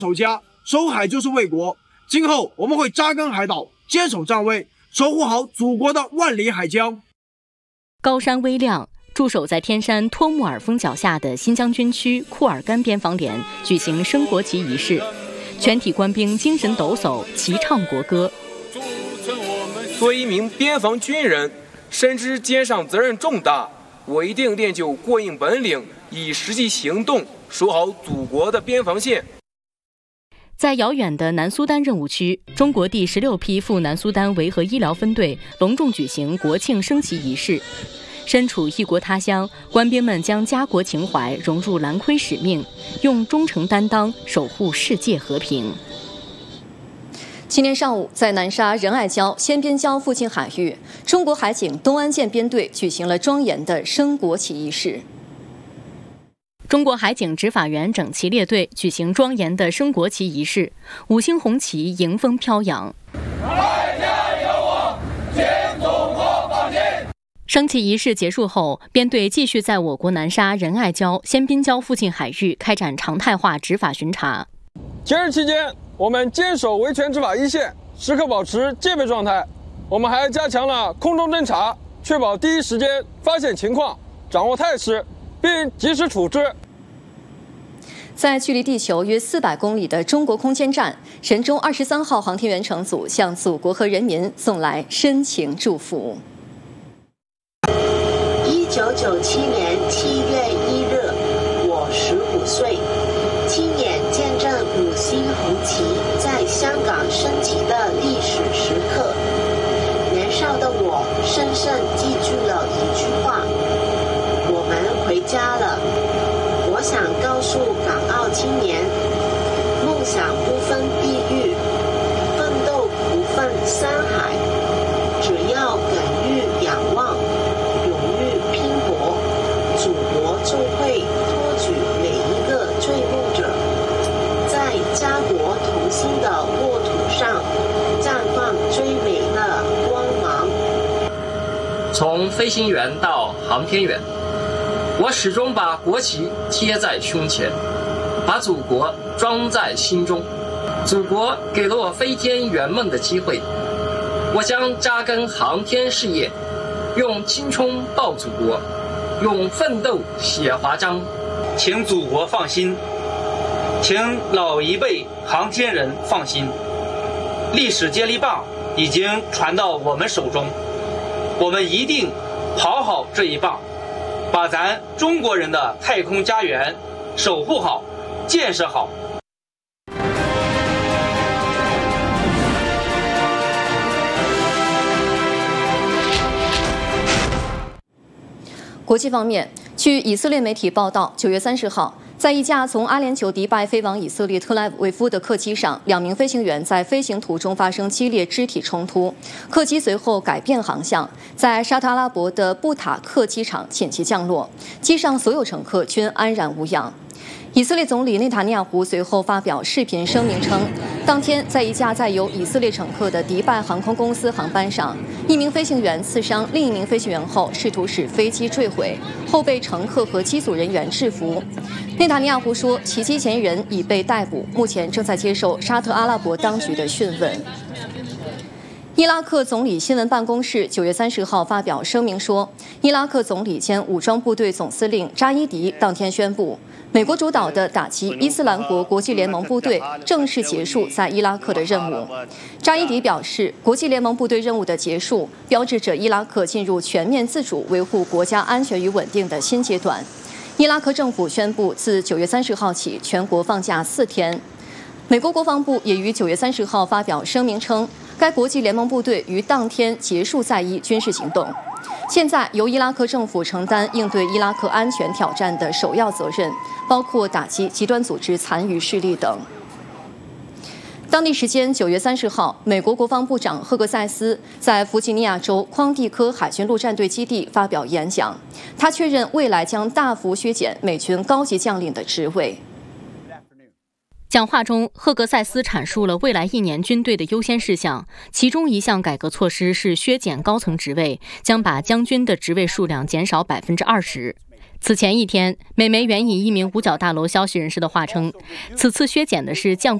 守家，守海就是卫国。今后我们会扎根海岛，坚守站位，守护好祖国的万里海疆。 高山微亮，驻守在天山托木尔峰脚下的新疆军区库尔干边防连举行升国旗仪式，全体官兵精神抖擞，齐唱国歌。 作为一名边防军人，深知肩上责任重大，我一定练就过硬本领，以实际行动守好祖国的边防线。 在遥远的南苏丹任务区，中国第16批赴南苏丹维和医疗分队隆重举行国庆升旗仪式。身处异国他乡，官兵们将家国情怀融入蓝盔使命，用忠诚担当守护世界和平。 今天上午，在南沙仁爱礁、仙边礁附近海域，中国海警东安舰编队举行了庄严的升国旗仪式。 中国海警执法员整齐列队举行庄严的升国旗仪式，5星红旗迎风飘扬。 外家有我，全祖国放心。 升旗仪式结束后，编队继续在我国南沙仁爱礁、仙边礁附近海域开展常态化执法巡查。 节日期间，我们坚守维权执法一线，时刻保持戒备状态。我们还加强了空中侦察，确保第一时间发现情况，掌握态势，并及时处置。 在距离地球约400公里的中国空间站，神舟23号航天员乘组向祖国和人民送来深情祝福。 1997年7月1日，我15岁，亲眼见证5星红旗在香港升起的历史时刻。年少的我深深记住了一句话：我们回家了。我想告诉港澳青年，梦想不分地域，奋斗不分山海，只要敢于仰望，勇于拼搏，祖国就会托举每一个追梦者，在家国同心的沃土上绽放最美的光芒。 从飞行员到航天员，我始终把国旗贴在胸前，把祖国装在心中。祖国给了我飞天圆梦的机会，我将扎根航天事业，用青春报祖国，用奋斗写华章。 请祖国放心，请老一辈航天人放心，历史接力棒已经传到我们手中，我们一定跑好这一棒，把咱中国人的太空家园守护好、建设好。 国际方面，据以色列媒体报道，9月30号，在一架从阿联酋迪拜飞往以色列特拉维夫的客机上，2名飞行员在飞行途中发生激烈肢体冲突，客机随后改变航向，在沙特阿拉伯的布塔克机场紧急降落，机上所有乘客均安然无恙。以色列总理内塔尼亚胡随后发表视频声明称，当天在一架载有以色列乘客的迪拜航空公司航班上，1名飞行员刺伤另1名飞行员后，试图使飞机坠毁，后被乘客和机组人员制服。内塔尼亚胡说，袭击嫌疑人已被逮捕，目前正在接受沙特阿拉伯当局的讯问。伊拉克总理新闻办公室9月30号发表声明说，伊拉克总理兼武装部队总司令扎伊迪当天宣布，美国主导的打击伊斯兰国国际联盟部队正式结束在伊拉克的任务。扎伊迪表示，国际联盟部队任务的结束标志着伊拉克进入全面自主、维护国家安全与稳定的新阶段。伊拉克政府宣布，自9月30号起，全国放假4天。美国国防部也于9月30号发表声明称，该国际联盟部队于当天结束在伊军事行动。现在由伊拉克政府承担应对伊拉克安全挑战的首要责任，包括打击极端组织残余势力等。当地时间9月30号，美国国防部长赫格塞斯在弗吉尼亚州匡蒂科海军陆战队基地发表演讲，他确认未来将大幅削减美军高级将领的职位。 讲话中，赫格塞斯阐述了未来1年军队的优先事项，其中一项改革措施是削减高层职位，将把将军的职位数量减少20%。 此前一天，美媒援引一名五角大楼消息人士的话称，此次削减的是将